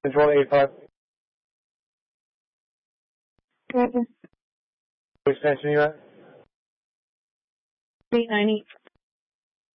Control 85. Roger. What extension are you at? 390.